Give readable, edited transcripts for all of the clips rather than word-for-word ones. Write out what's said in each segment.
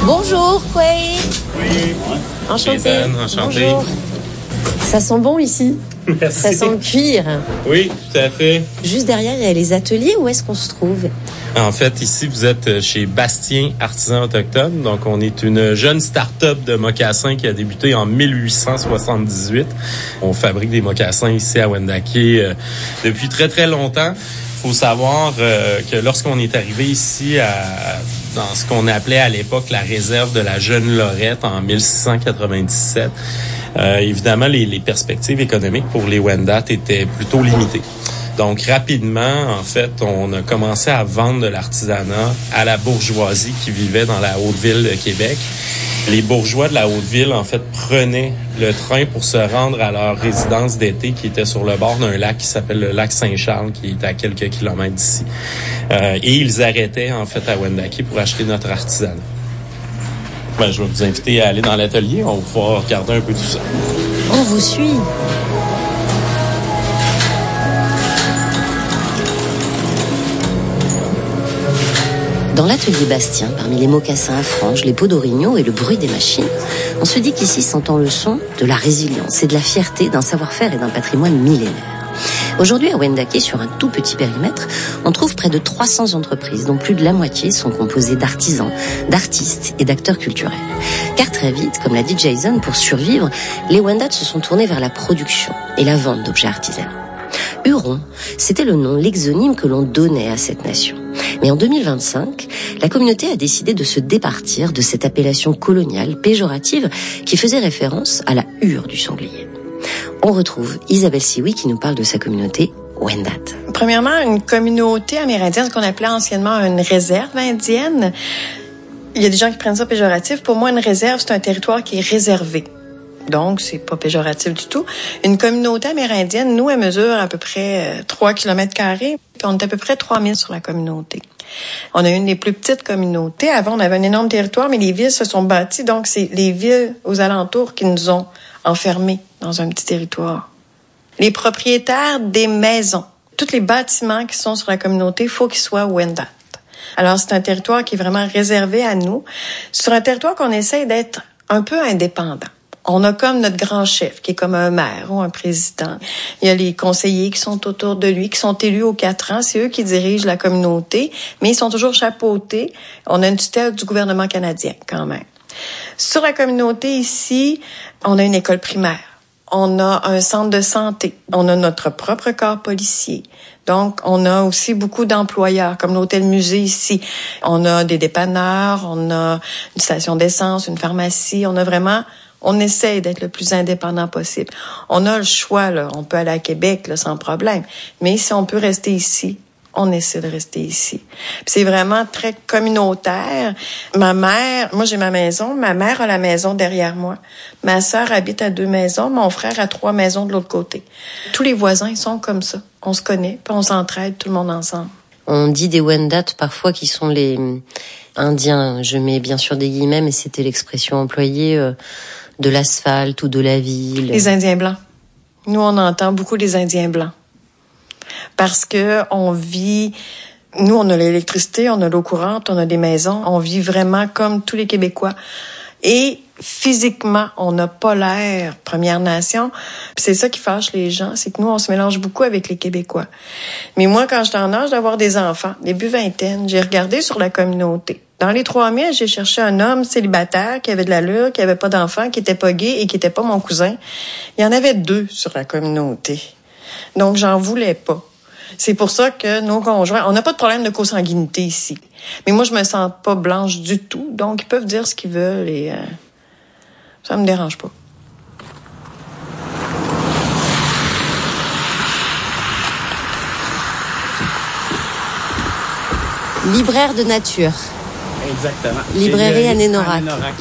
Bonjour, Quay. Oui. Enchanté. Enchanté. Bonjour. Ça sent bon ici. Merci. Ça sent le cuir. Oui, tout à fait. Juste derrière, il y a les ateliers. Où est-ce qu'on se trouve? En fait, ici, vous êtes chez Bastien Artisans Autochtones. Donc, on est une jeune start-up de mocassins qui a débuté en 1878. On fabrique des mocassins ici à Wendake depuis très, très longtemps. Il faut savoir que lorsqu'on est arrivé ici dans ce qu'on appelait à l'époque la réserve de la Jeune Lorette en 1697, évidemment, les perspectives économiques pour les Wendat étaient plutôt limitées. Donc, rapidement, en fait, on a commencé à vendre de l'artisanat à la bourgeoisie qui vivait dans la Haute-Ville de Québec. Les bourgeois de la Haute-Ville, en fait, prenaient le train pour se rendre à leur résidence d'été qui était sur le bord d'un lac qui s'appelle le lac Saint-Charles, qui est à quelques kilomètres d'ici. Et ils arrêtaient, en fait, à Wendake pour acheter notre artisanat. Ben, je vais vous inviter à aller dans l'atelier. On va pouvoir regarder un peu tout ça. On vous suit. Dans l'atelier Bastien, parmi les mocassins à franges, les peaux d'orignaux et le bruit des machines, on se dit qu'ici s'entend le son de la résilience et de la fierté d'un savoir-faire et d'un patrimoine millénaire. Aujourd'hui, à Wendake, sur un tout petit périmètre, on trouve près de 300 entreprises, dont plus de la moitié sont composées d'artisans, d'artistes et d'acteurs culturels. Car très vite, comme l'a dit Jason, pour survivre, les Wendat se sont tournés vers la production et la vente d'objets artisanaux. Huron, c'était le nom, l'exonyme que l'on donnait à cette nation. Mais en 2025, la communauté a décidé de se départir de cette appellation coloniale péjorative qui faisait référence à la hure du sanglier. On retrouve Isabelle Sioui qui nous parle de sa communauté Wendat. Premièrement, une communauté amérindienne, ce qu'on appelait anciennement une réserve indienne. Il y a des gens qui prennent ça péjoratif. Pour moi, une réserve, c'est un territoire qui est réservé. Donc, c'est pas péjoratif du tout. Une communauté amérindienne, nous, elle mesure à peu près 3 km². Puis on est à peu près 3000 sur la communauté. On a une des plus petites communautés. Avant, on avait un énorme territoire, mais les villes se sont bâties. Donc, c'est les villes aux alentours qui nous ont enfermés dans un petit territoire. Les propriétaires des maisons, tous les bâtiments qui sont sur la communauté, il faut qu'ils soient Wendat. Alors, c'est un territoire qui est vraiment réservé à nous. Sur un territoire qu'on essaie d'être un peu indépendant. On a comme notre grand chef, qui est comme un maire ou un président. Il y a les conseillers qui sont autour de lui, qui sont élus aux 4 ans. C'est eux qui dirigent la communauté, mais ils sont toujours chapeautés. On a une tutelle du gouvernement canadien, quand même. Sur la communauté ici, on a une école primaire. On a un centre de santé. On a notre propre corps policier. Donc, on a aussi beaucoup d'employeurs, comme l'hôtel-musée ici. On a des dépanneurs, on a une station d'essence, une pharmacie. On essaie d'être le plus indépendant possible. On a le choix, là. On peut aller à Québec, là, sans problème. Mais si on peut rester ici, on essaie de rester ici. Puis c'est vraiment très communautaire. Moi j'ai ma maison, ma mère a la maison derrière moi. Ma sœur habite à 2 maisons, mon frère a 3 maisons de l'autre côté. Tous les voisins, ils sont comme ça. On se connaît, puis on s'entraide tout le monde ensemble. On dit des Wendat parfois qui sont les Indiens. Je mets bien sûr des guillemets, mais c'était l'expression employée de l'asphalte ou de la ville. Les Indiens blancs. Nous, on entend beaucoup les Indiens blancs. Parce que nous, on a l'électricité, on a l'eau courante, on a des maisons. On vit vraiment comme tous les Québécois. Et physiquement, on n'a pas l'air Première Nation. Puis c'est ça qui fâche les gens, c'est que nous, on se mélange beaucoup avec les Québécois. Mais moi, quand j'étais en âge d'avoir des enfants, début vingtaine, j'ai regardé sur la communauté. Dans les 3000, j'ai cherché un homme célibataire qui avait de l'allure, qui avait pas d'enfants, qui était pas gay et qui était pas mon cousin. Il y en avait 2 sur la communauté. Donc, j'en voulais pas. C'est pour ça que nos conjoints, on n'a pas de problème de consanguinité ici. Mais moi, je me sens pas blanche du tout. Donc, ils peuvent dire ce qu'ils veulent et ça me dérange pas. Libraire de nature. Exactement. Librairie Anénorac.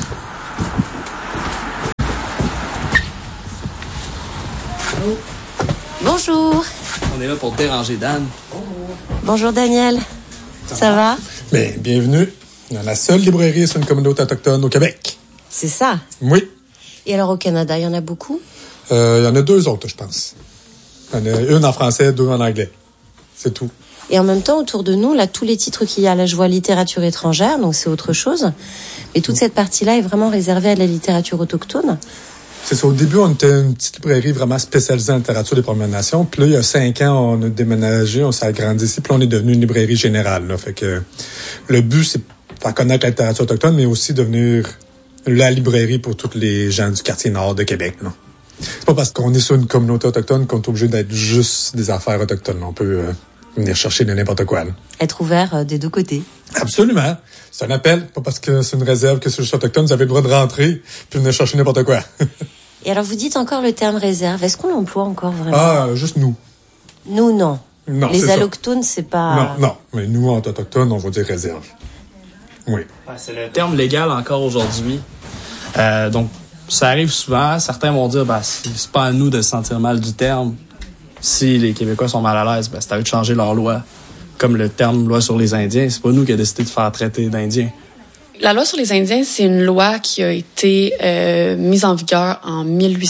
Bonjour. On est là pour te déranger, Dan. Bonjour Daniel. Ça va? Bien, bienvenue dans la seule librairie sur une communauté autochtone au Québec. C'est ça? Oui. Et alors au Canada, il y en a beaucoup? Il y en a 2 autres, je pense. Il y en a une en français, 2 en anglais. C'est tout. Et en même temps, autour de nous, là, tous les titres qu'il y a, là, je vois littérature étrangère, donc c'est autre chose. Mais toute cette partie-là est vraiment réservée à la littérature autochtone. C'est ça. Au début, on était une petite librairie vraiment spécialisée en littérature des Premières Nations. Puis là, il y a 5 ans, on a déménagé, on s'est agrandi ici. Puis là, on est devenu une librairie générale. Là. Fait que le but, c'est de faire connaître la littérature autochtone, mais aussi devenir la librairie pour tous les gens du quartier nord de Québec. Là. C'est pas parce qu'on est sur une communauté autochtone qu'on est obligé d'être juste des affaires autochtones. On peut venir chercher de n'importe quoi. Là. Être ouvert des deux côtés. Absolument. C'est un appel. Pas parce que c'est une réserve que c'est juste autochtone, vous avez le droit de rentrer puis venir chercher n'importe quoi. Et alors, vous dites encore le terme réserve. Est-ce qu'on l'emploie encore vraiment? Ah, juste nous. Nous, non. Non, les c'est allochtones, c'est pas... Non. Mais nous, en autochtone, on va dire réserve. Oui. C'est le terme légal encore aujourd'hui. Donc, ça arrive souvent. Certains vont dire, c'est pas à nous de se sentir mal du terme. Si les Québécois sont mal à l'aise, c'est à eux de changer leur loi. Comme le terme loi sur les Indiens, c'est pas nous qui avons décidé de faire traiter d'Indiens. La loi sur les Indiens, c'est une loi qui a été mise en vigueur en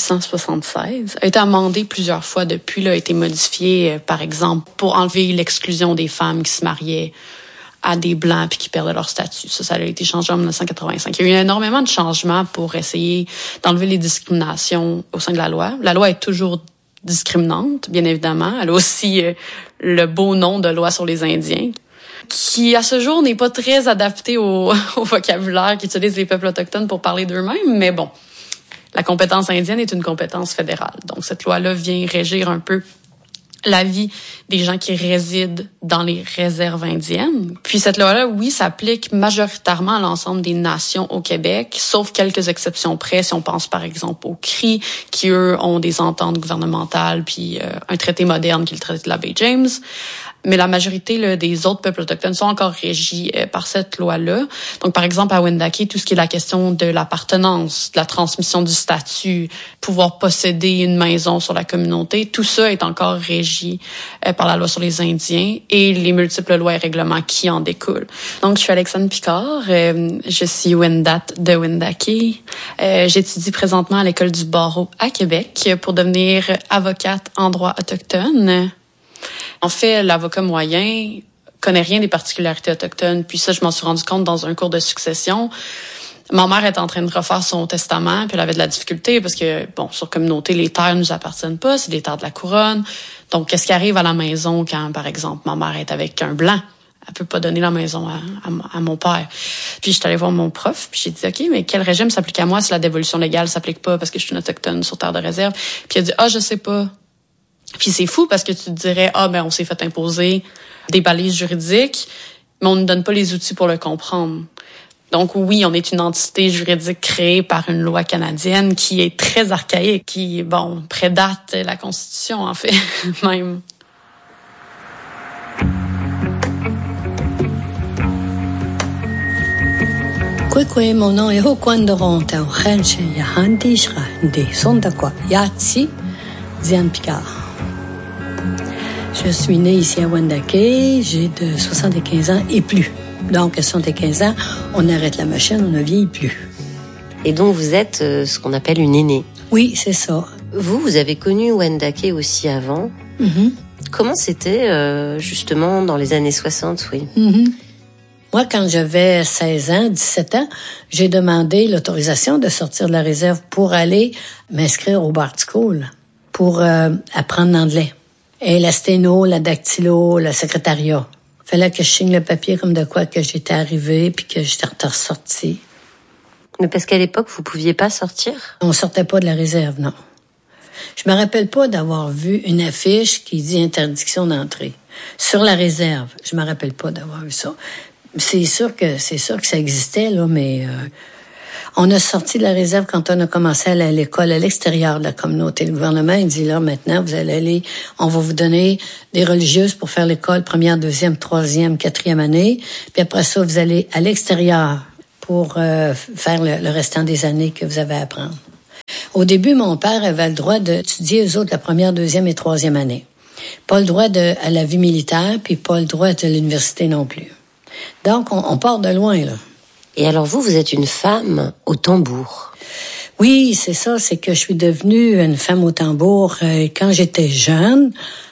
1876. Elle a été amendée plusieurs fois depuis, là, a été modifiée, par exemple, pour enlever l'exclusion des femmes qui se mariaient à des Blancs puis qui perdaient leur statut. Ça a été changé en 1985. Il y a eu énormément de changements pour essayer d'enlever les discriminations au sein de la loi. La loi est toujours discriminante, bien évidemment. Elle a aussi le beau nom de loi sur les Indiens, qui, à ce jour, n'est pas très adapté au vocabulaire qu'utilisent les peuples autochtones pour parler d'eux-mêmes. Mais bon, la compétence indienne est une compétence fédérale. Donc, cette loi-là vient régir un peu la vie des gens qui résident dans les réserves indiennes. Puis cette loi-là, oui, s'applique majoritairement à l'ensemble des nations au Québec, sauf quelques exceptions près, si on pense par exemple aux Cris, qui eux ont des ententes gouvernementales, puis un traité moderne qui est le traité de la baie James. Mais la majorité là, des autres peuples autochtones sont encore régis par cette loi-là. Donc, par exemple, à Wendake, tout ce qui est la question de l'appartenance, de la transmission du statut, pouvoir posséder une maison sur la communauté, tout ça est encore régi par la loi sur les Indiens et les multiples lois et règlements qui en découlent. Donc, je suis Alexandre Picard, je suis Wendat de Wendake. J'étudie présentement à l'école du barreau à Québec pour devenir avocate en droit autochtone. En fait, l'avocat moyen connaît rien des particularités autochtones. Puis ça, je m'en suis rendu compte dans un cours de succession. Ma mère était en train de refaire son testament, puis elle avait de la difficulté parce que, sur communauté, les terres nous appartiennent pas, c'est des terres de la couronne. Donc, qu'est-ce qui arrive à la maison quand, par exemple, ma mère est avec un blanc? Elle peut pas donner la maison à mon père. Puis, je suis allée voir mon prof, puis j'ai dit, OK, mais quel régime s'applique à moi si la dévolution légale s'applique pas parce que je suis une autochtone sur terre de réserve? Puis, il a dit, je sais pas. Puis c'est fou parce que tu te dirais, on s'est fait imposer des balises juridiques, mais on ne donne pas les outils pour le comprendre. Donc oui, on est une entité juridique créée par une loi canadienne qui est très archaïque, qui, prédate la Constitution, en fait, même. Kwekwe mon nom est Hokwandoron Tao Khenche Yahandi Shra Nde Sondakwa Yatsi Diane Picard. Je suis née ici à Wendake, j'ai de 75 ans et plus. Donc, à 75 ans, on arrête la machine, on ne vieillit plus. Et donc, vous êtes ce qu'on appelle une aînée. Oui, c'est ça. Vous avez connu Wendake aussi avant. Mm-hmm. Comment c'était, justement, dans les années 60, oui? Mm-hmm. Moi, quand j'avais 16 ans, 17 ans, j'ai demandé l'autorisation de sortir de la réserve pour aller m'inscrire au Bard School pour apprendre l'anglais. Et la sténo, la dactylo, le secrétariat. Fallait que je signe le papier comme de quoi que j'étais arrivée puis que j'étais ressortie. Mais parce qu'à l'époque, vous pouviez pas sortir? On sortait pas de la réserve, non. Je me rappelle pas d'avoir vu une affiche qui dit interdiction d'entrée. Sur la réserve, je me rappelle pas d'avoir vu ça. C'est sûr que ça existait, là, mais on a sorti de la réserve quand on a commencé à aller à l'école à l'extérieur de la communauté. Le gouvernement, il dit là, maintenant, vous allez aller, on va vous donner des religieuses pour faire l'école première, deuxième, troisième, quatrième année. Puis après ça, vous allez à l'extérieur pour faire le restant des années que vous avez à apprendre. Au début, mon père avait le droit d'étudier eux autres la première, deuxième et troisième année. Pas le droit à la vie militaire, puis pas le droit à l'université non plus. Donc, on part de loin, là. Et alors vous êtes une femme au tambour. Oui, c'est ça, c'est que je suis devenue une femme au tambour quand j'étais jeune.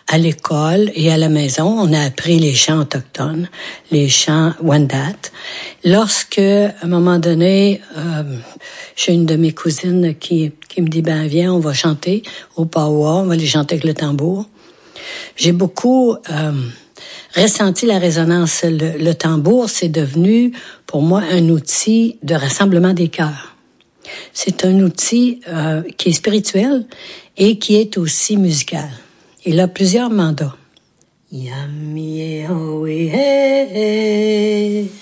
à l'école et à la maison, on a appris les chants autochtones, les chants Wendat. Lorsque, à un moment donné, j'ai une de mes cousines qui me dit, ben viens, on va chanter au powwow, on va les chanter avec le tambour. J'ai beaucoup ressenti la résonance. Le tambour, c'est devenu pour moi un outil de rassemblement des cœurs. C'est un outil qui est spirituel et qui est aussi musical. Il a plusieurs mandats. Yami